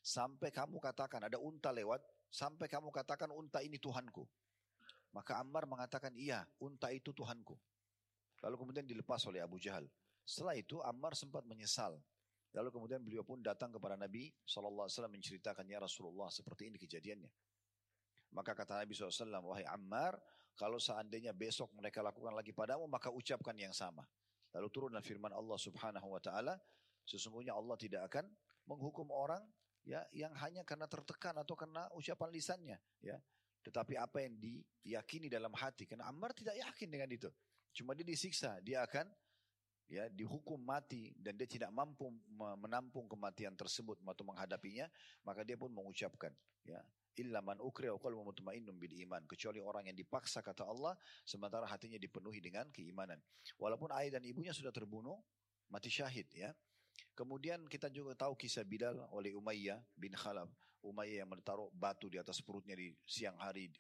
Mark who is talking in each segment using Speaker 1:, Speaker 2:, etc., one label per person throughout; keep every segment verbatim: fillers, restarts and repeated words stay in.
Speaker 1: sampai kamu katakan ada unta lewat, sampai kamu katakan unta ini Tuhanku. Maka Ammar mengatakan, iya, unta itu Tuhanku. Lalu kemudian dilepas oleh Abu Jahal. Setelah itu Ammar sempat menyesal. Lalu kemudian beliau pun datang kepada Nabi shallallahu alaihi wasallam menceritakan, ya Rasulullah, seperti ini kejadiannya. Maka kata Nabi shallallahu alaihi wasallam, wahai Ammar, kalau seandainya besok mereka lakukan lagi padamu, maka ucapkan yang sama. Lalu turunlah firman Allah subhanahu wa ta'ala, sesungguhnya Allah tidak akan menghukum orang ya yang hanya karena tertekan atau karena ucapan lisannya, ya. Tetapi apa yang diyakini dalam hati, karena Ammar tidak yakin dengan itu. Cuma dia disiksa, dia akan ya dihukum mati dan dia tidak mampu menampung kematian tersebut atau menghadapinya, maka dia pun mengucapkan, ya, illa man ukriha wa qalbuhu mutmainnun bil iman, kecuali orang yang dipaksa kata Allah sementara hatinya dipenuhi dengan keimanan. Walaupun ayah dan ibunya sudah terbunuh mati syahid, ya. Kemudian kita juga tahu kisah Bilal oleh Umayyah bin Khalaf. Umayyah yang menaruh batu di atas perutnya di siang hari,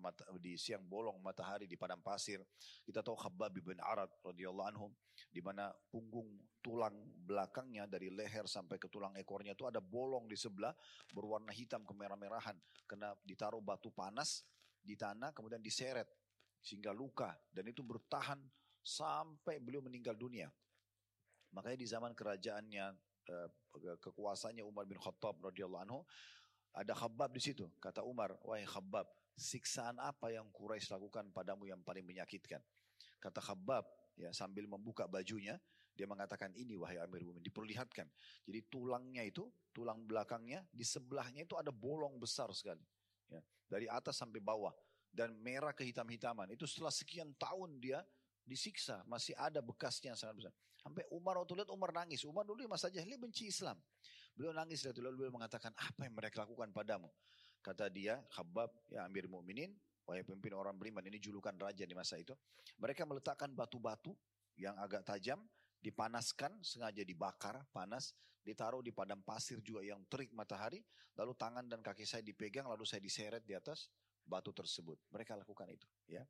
Speaker 1: di siang bolong matahari di padang pasir. Kita tahu Khabbab bin Arad radhiyallahu anhu, di mana punggung tulang belakangnya dari leher sampai ke tulang ekornya itu ada bolong di sebelah berwarna hitam kemerah-merahan, karena ditaruh batu panas di tanah kemudian diseret sehingga luka, dan itu bertahan sampai beliau meninggal dunia. Makanya di zaman kerajaannya eh, kekuasaannya Umar bin Khattab radhiyallahu anhu, ada Khabbab di situ. Kata Umar, wahai Khabbab, siksaan apa yang Quraisy lakukan padamu yang paling menyakitkan? Kata Khabbab, ya, sambil membuka bajunya, dia mengatakan, ini wahai Amirul Mukminin, diperlihatkan. Jadi tulangnya itu, tulang belakangnya di sebelahnya itu ada bolong besar sekali, ya, dari atas sampai bawah, dan merah kehitam-hitaman. Itu setelah sekian tahun dia disiksa, masih ada bekasnya yang sangat besar. Sampai Umar waktu lihat, Umar nangis. Umar dulu masa jahiliyah benci Islam. Beliau nangis, lalu beliau mengatakan, apa yang mereka lakukan padamu? Kata dia, Khabbab, ya Amirul Mukminin, wahai pemimpin orang beriman, ini julukan raja di masa itu. Mereka meletakkan batu-batu yang agak tajam, dipanaskan, sengaja dibakar, panas, ditaruh di padang pasir juga yang terik matahari, lalu tangan dan kaki saya dipegang, lalu saya diseret di atas batu tersebut. Mereka lakukan itu, ya.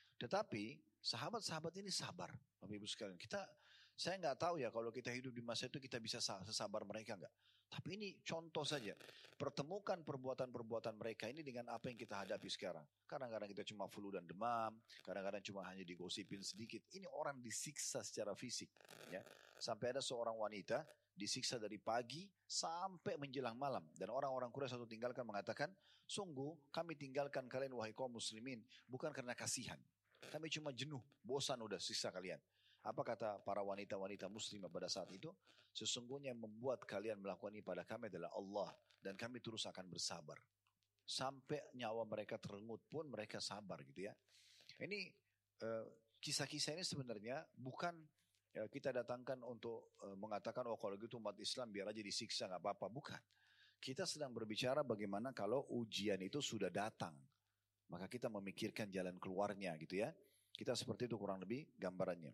Speaker 1: Tetapi sahabat-sahabat ini sabar, Bapak Ibu sekalian. Kita, saya nggak tahu ya kalau kita hidup di masa itu kita bisa sesabar mereka nggak. Tapi ini contoh saja. Pertemukan perbuatan-perbuatan mereka ini dengan apa yang kita hadapi sekarang. Kadang-kadang kita cuma flu dan demam, kadang-kadang cuma hanya digosipin sedikit. Ini orang disiksa secara fisik, ya. Sampai ada seorang wanita disiksa dari pagi sampai menjelang malam. Dan orang-orang Quraisy satu tinggalkan mengatakan, sungguh kami tinggalkan kalian wahai kaum muslimin bukan karena kasihan. Kami cuma jenuh, bosan udah siksa kalian. Apa kata para wanita-wanita muslimah pada saat itu? Sesungguhnya yang membuat kalian melakukan ini pada kami adalah Allah. Dan kami terus akan bersabar. Sampai nyawa mereka terenggut pun mereka sabar gitu ya. Ini uh, kisah-kisah ini sebenarnya bukan uh, kita datangkan untuk uh, mengatakan, oh kalau gitu umat Islam biar aja disiksa gak apa-apa. Bukan. Kita sedang berbicara bagaimana kalau ujian itu sudah datang. Maka kita memikirkan jalan keluarnya gitu ya. Kita seperti itu kurang lebih gambarannya.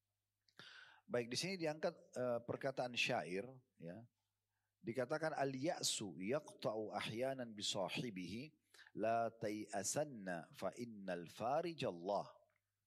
Speaker 1: Baik, di sini diangkat uh, perkataan syair, ya. Dikatakan al-ya'su yaqta'u ahyanan bi sahibihi la tai'asanna fa innal farijallah.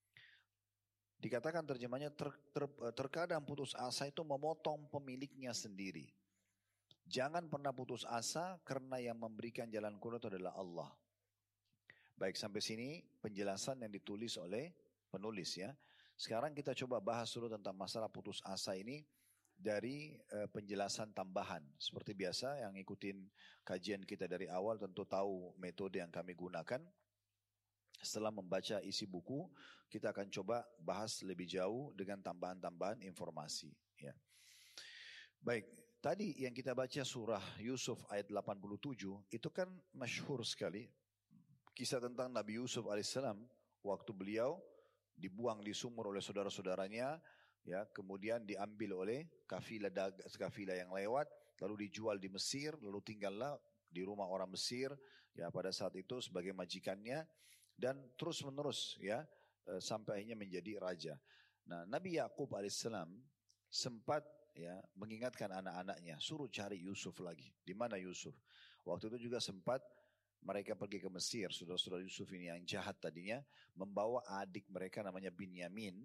Speaker 1: Dikatakan terjemahnya ter, ter, terkadang putus asa itu memotong pemiliknya sendiri. Jangan pernah putus asa karena yang memberikan jalan keluar itu adalah Allah. Baik, sampai sini penjelasan yang ditulis oleh penulis ya. Sekarang kita coba bahas dulu tentang masalah putus asa ini dari uh, penjelasan tambahan. Seperti biasa yang ngikutin kajian kita dari awal tentu tahu metode yang kami gunakan. Setelah membaca isi buku, kita akan coba bahas lebih jauh dengan tambahan-tambahan informasi ya. Baik, tadi yang kita baca surah Yusuf ayat delapan puluh tujuh itu kan masyhur sekali. Kisah tentang Nabi Yusuf alaihissalam waktu beliau dibuang di sumur oleh saudara-saudaranya, ya, kemudian diambil oleh kafilah dag- kafilah yang lewat, lalu dijual di Mesir, lalu tinggallah di rumah orang Mesir, ya, pada saat itu sebagai majikannya dan terus menerus, ya, sampai akhirnya menjadi raja. Nah, Nabi Yakub alaihissalam sempat, ya, mengingatkan anak-anaknya, suruh cari Yusuf lagi. Di mana Yusuf? Waktu itu juga sempat mereka pergi ke Mesir, saudara-saudara Yusuf ini yang jahat tadinya, membawa adik mereka namanya Binyamin,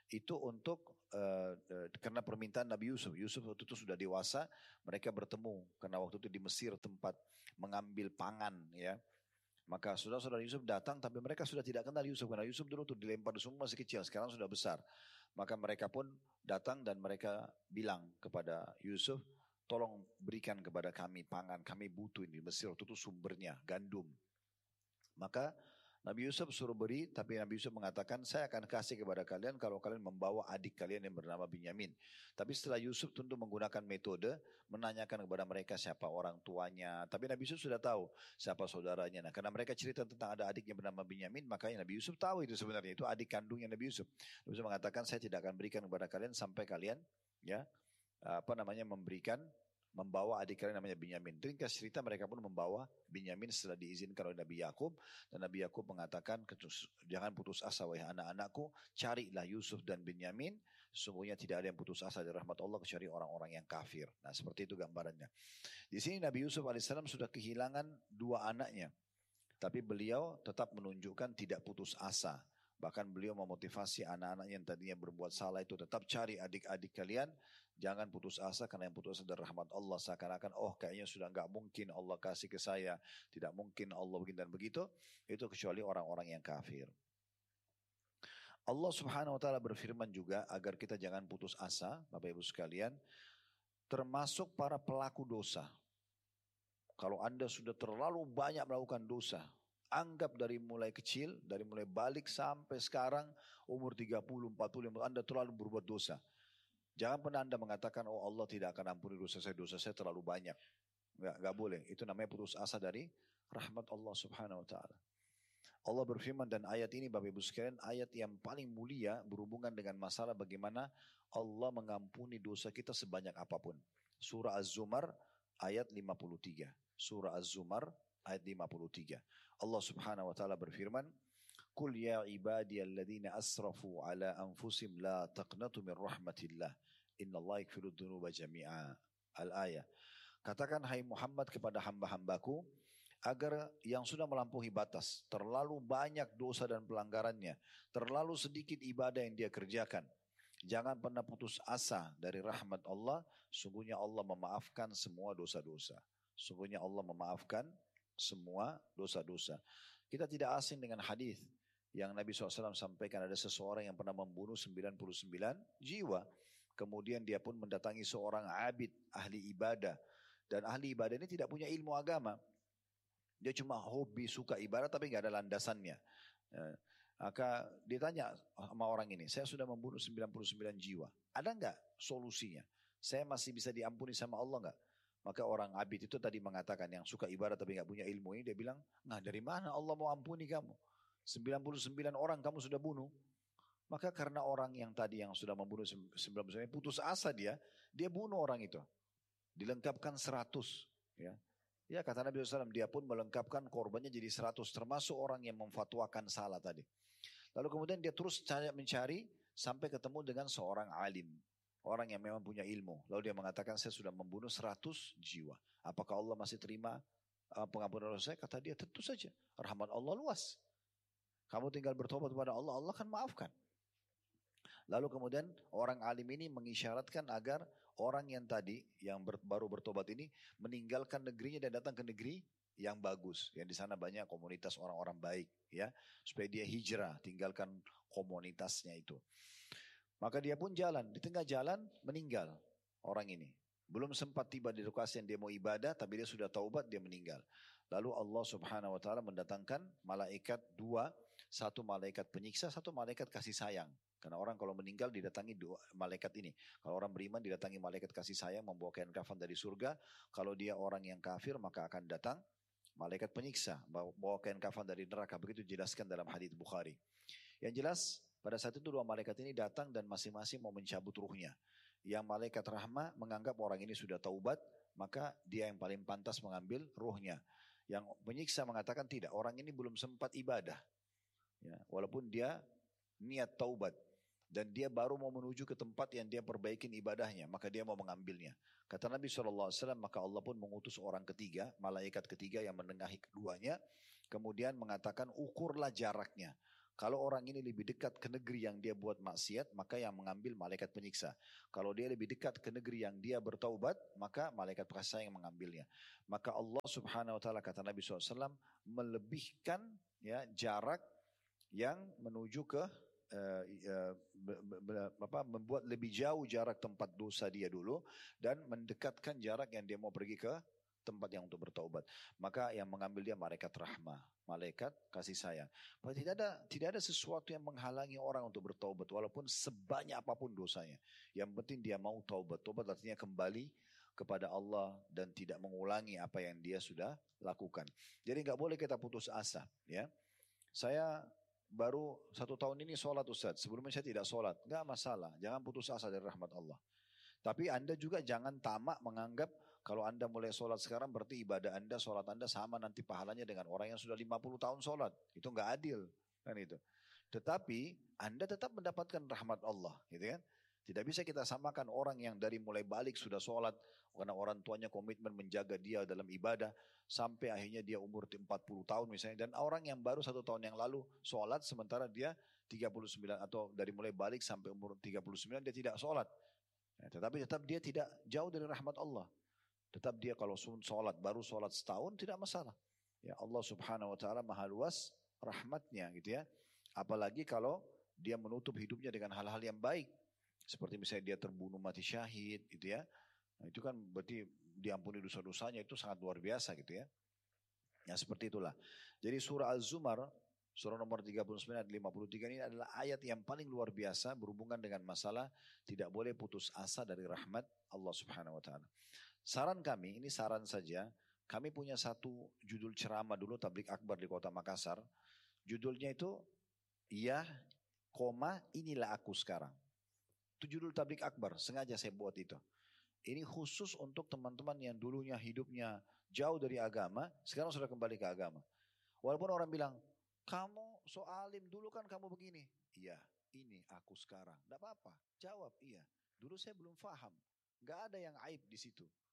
Speaker 1: itu untuk uh, uh, karena permintaan Nabi Yusuf. Yusuf waktu itu sudah dewasa, mereka bertemu karena waktu itu di Mesir tempat mengambil pangan ya. Maka saudara-saudara Yusuf datang, tapi mereka sudah tidak kenal Yusuf karena Yusuf dulu tuh dilempar di sumur masih kecil, sekarang sudah besar. Maka mereka pun datang dan mereka bilang kepada Yusuf, tolong berikan kepada kami pangan, kami butuh ini. Mesir itu sumbernya gandum. Maka Nabi Yusuf suruh beri, tapi Nabi Yusuf mengatakan, saya akan kasih kepada kalian kalau kalian membawa adik kalian yang bernama Binyamin. Tapi setelah Yusuf tentu menggunakan metode, menanyakan kepada mereka siapa orang tuanya. Tapi Nabi Yusuf sudah tahu siapa saudaranya. Nah, karena mereka cerita tentang ada adik yang bernama Binyamin, makanya Nabi Yusuf tahu itu sebenarnya, itu adik kandungnya Nabi Yusuf. Nabi Yusuf mengatakan, saya tidak akan berikan kepada kalian sampai kalian, ya, apa namanya, memberikan, membawa adik kalian namanya Binyamin. Ringkas cerita mereka pun membawa Binyamin setelah diizinkan oleh Nabi Yakub, dan Nabi Yakub mengatakan, jangan putus asa wahai anak-anakku, carilah Yusuf dan Binyamin, sesungguhnya tidak ada yang putus asa dari rahmat Allah kecuali orang-orang yang kafir. Nah, seperti itu gambarannya. Di sini Nabi Yusuf alaihissalam sudah kehilangan dua anaknya, tapi beliau tetap menunjukkan tidak putus asa. Bahkan beliau memotivasi anak-anak yang tadinya berbuat salah itu, tetap cari adik-adik kalian, jangan putus asa karena yang putus asa dari rahmat Allah. Seakan-akan oh kayaknya sudah enggak mungkin Allah kasih ke saya, tidak mungkin Allah begini dan begitu, itu kecuali orang-orang yang kafir. Allah Subhanahu wa taala berfirman juga agar kita jangan putus asa, Bapak Ibu sekalian, termasuk para pelaku dosa. Kalau Anda sudah terlalu banyak melakukan dosa, anggap dari mulai kecil, dari mulai balik sampai sekarang, umur tiga puluh, empat puluh, Anda terlalu berbuat dosa. Jangan pernah Anda mengatakan, oh Allah tidak akan ampuni dosa saya, dosa saya terlalu banyak. Enggak, enggak boleh. Itu namanya putus asa dari rahmat Allah Subhanahu wa taala. Allah berfirman, dan ayat ini Bapak Ibu sekalian, ayat yang paling mulia berhubungan dengan masalah bagaimana Allah mengampuni dosa kita sebanyak apapun. Surah Az-Zumar ayat lima puluh tiga. Surah Az-Zumar ayat lima puluh tiga. Allah Subhanahu wa taala berfirman, "Qul ya ibadiyalladzina asrafu ala anfusihim la taqnatu min rahmatillah. Innallaha yaghfiru dzunuba jami'a." Al-ayah. Katakan hai Muhammad kepada hamba-hambaku agar yang sudah melampaui batas, terlalu banyak dosa dan pelanggarannya, terlalu sedikit ibadah yang dia kerjakan. Jangan pernah putus asa dari rahmat Allah, sungguhnya Allah memaafkan semua dosa-dosa. Sungguhnya Allah memaafkan semua dosa-dosa. Kita tidak asing dengan hadis yang Nabi shallallahu alaihi wasallam sampaikan, ada seseorang yang pernah membunuh sembilan puluh sembilan jiwa. Kemudian dia pun mendatangi seorang abid, ahli ibadah. Dan ahli ibadah ini tidak punya ilmu agama. Dia cuma hobi, suka ibadah tapi nggak ada landasannya. Ya. Maka ditanya sama orang ini, saya sudah membunuh sembilan puluh sembilan jiwa. Ada nggak solusinya? Saya masih bisa diampuni sama Allah nggak? Maka orang abid itu tadi mengatakan, yang suka ibadah tapi nggak punya ilmu ini, dia bilang, nah dari mana Allah mau ampuni kamu? sembilan puluh sembilan orang kamu sudah bunuh. Maka karena orang yang tadi yang sudah membunuh sembilan puluh sembilan putus asa dia, dia bunuh orang itu. Dilengkapkan seratus. Ya. Ya kata Nabi shallallahu alaihi wasallam, dia pun melengkapkan korbannya jadi seratus, termasuk orang yang memfatwakan salah tadi. Lalu kemudian dia terus mencari sampai ketemu dengan seorang alim. Orang yang memang punya ilmu. Lalu dia mengatakan, saya sudah membunuh seratus jiwa. Apakah Allah masih terima pengampunan dosa saya? Kata dia, tentu saja. Rahmat Allah luas. Kamu tinggal bertobat kepada Allah, Allah akan maafkan. Lalu kemudian orang alim ini mengisyaratkan agar orang yang tadi, yang ber, baru bertobat ini, meninggalkan negerinya dan datang ke negeri yang bagus. Yang di sana banyak komunitas orang-orang baik. Ya, supaya dia hijrah, tinggalkan komunitasnya itu. Maka dia pun jalan, di tengah jalan meninggal orang ini. Belum sempat tiba di lokasi yang dia mau ibadah, tapi dia sudah taubat, dia meninggal. Lalu Allah Subhanahu wa taala mendatangkan malaikat dua, satu malaikat penyiksa, satu malaikat kasih sayang. Karena orang kalau meninggal didatangi dua malaikat ini. Kalau orang beriman didatangi malaikat kasih sayang membawa kain kafan dari surga. Kalau dia orang yang kafir maka akan datang malaikat penyiksa bawa kain kafan dari neraka. Begitu dijelaskan dalam hadits Bukhari. Yang jelas pada saat itu dua malaikat ini datang dan masing-masing mau mencabut ruhnya. Yang malaikat rahmah menganggap orang ini sudah taubat, maka dia yang paling pantas mengambil ruhnya. Yang penyiksa mengatakan tidak, orang ini belum sempat ibadah. Ya, walaupun dia niat taubat. Dan dia baru mau menuju ke tempat yang dia perbaikin ibadahnya, maka dia mau mengambilnya. Kata Nabi shallallahu alaihi wasallam, maka Allah pun mengutus orang ketiga, malaikat ketiga yang menengahi keduanya. Kemudian mengatakan, ukurlah jaraknya. Kalau orang ini lebih dekat ke negeri yang dia buat maksiat, maka yang mengambil malaikat penyiksa. Kalau dia lebih dekat ke negeri yang dia bertaubat, maka malaikat kasih sayang yang mengambilnya. Maka Allah Subhanahu Wa Taala, kata Nabi shallallahu alaihi wasallam, melebihkan ya jarak yang menuju ke uh, uh, be, be, be, apa, membuat lebih jauh jarak tempat dosa dia dulu dan mendekatkan jarak yang dia mau pergi ke tempat yang untuk bertaubat. Maka yang mengambil dia malaikat rahmah, malaikat kasih sayang. Bahwa tidak ada tidak ada sesuatu yang menghalangi orang untuk bertaubat walaupun sebanyak apapun dosanya. Yang penting dia mau taubat. Taubat artinya kembali kepada Allah dan tidak mengulangi apa yang dia sudah lakukan. Jadi nggak boleh kita putus asa, ya. Saya baru satu tahun ini sholat Ustaz. Sebelumnya saya tidak sholat. Nggak masalah. Jangan putus asa dari rahmat Allah. Tapi Anda juga jangan tamak menganggap kalau Anda mulai sholat sekarang berarti ibadah Anda, sholat Anda sama nanti pahalanya dengan orang yang sudah lima puluh tahun sholat. Itu nggak adil. Kan itu. Tetapi Anda tetap mendapatkan rahmat Allah. Gitu kan? Tidak bisa kita samakan orang yang dari mulai balik sudah sholat. Karena orang tuanya komitmen menjaga dia dalam ibadah. Sampai akhirnya dia umur empat puluh tahun misalnya. Dan orang yang baru satu tahun yang lalu sholat sementara dia tiga puluh sembilan atau dari mulai balik sampai umur tiga puluh sembilan dia tidak sholat. Ya, tetapi tetap dia tidak jauh dari rahmat Allah. Tetap dia kalau sholat baru sholat setahun tidak masalah. Ya Allah Subhanahu Wa Taala maha luas rahmatnya gitu ya. Apalagi kalau dia menutup hidupnya dengan hal-hal yang baik. Seperti misalnya dia terbunuh mati syahid gitu ya. Nah, itu kan berarti diampuni dosa-dosanya itu sangat luar biasa gitu ya. Ya seperti itulah. Jadi surah Az-Zumar surah nomor tiga puluh sembilan ayat lima puluh tiga ini adalah ayat yang paling luar biasa berhubungan dengan masalah tidak boleh putus asa dari rahmat Allah Subhanahu Wa Taala. Saran kami, ini saran saja, kami punya satu judul ceramah dulu tablik akbar di kota Makassar. Judulnya itu, ya, koma, inilah aku sekarang. Itu judul tablik akbar, sengaja saya buat itu. Ini khusus untuk teman-teman yang dulunya hidupnya jauh dari agama, sekarang sudah kembali ke agama. Walaupun orang bilang, kamu so alim dulu kan kamu begini. Iya, ini aku sekarang. Tidak apa-apa, jawab iya. Dulu saya belum paham, nggak ada yang aib di situ.